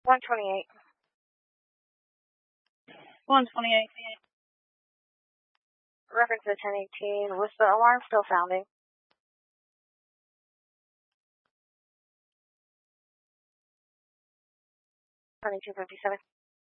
128. 128. Reference to 1018. Was the alarm still sounding? $22.57.